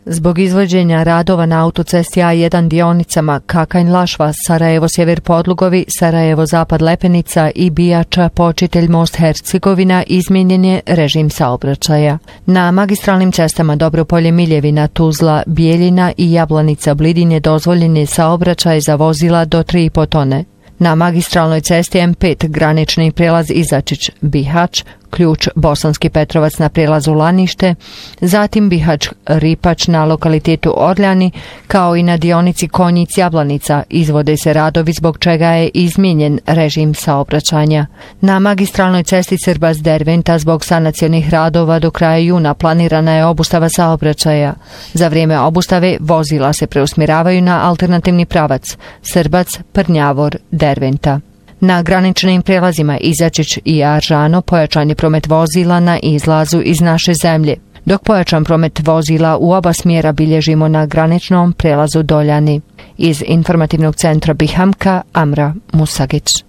Zbog izvođenja radova na autocesti A1 dionicama Kakanj-Lašva, Sarajevo-Sjever Podlugovi, Sarajevo-Zapad Lepenica i Bijača-Počitelj Most Hercegovina izmijenjen je režim saobraćaja. Na magistralnim cestama Dobropolje-Miljevina, Tuzla, Bijeljina i Jablanica-Blidin je dozvoljen je saobraćaj za vozila do 3,5 tone. Na magistralnoj cesti M5 granični prijelaz Izačić-Bihać, Ključ Bosanski Petrovac na prijelazu Lanište, zatim Bihać-Ripač na lokalitetu Orljani, kao i na dionici Konjic-Jablanica izvode se radovi zbog čega je izmijenjen režim saobraćanja. Na magistralnoj cesti Srbas-Derventa zbog sanacionih radova do kraja juna planirana je obustava saobraćaja. Za vrijeme obustave vozila se preusmjeravaju na alternativni pravac Srbac-Prnjavor-Derventa. Na graničnim prijelazima Izačić i Aržano pojačan je promet vozila na izlazu iz naše zemlje, dok pojačan promet vozila u oba smjera bilježimo na graničnom prijelazu Doljani. Iz informativnog centra Bihamka, Amra Musagić.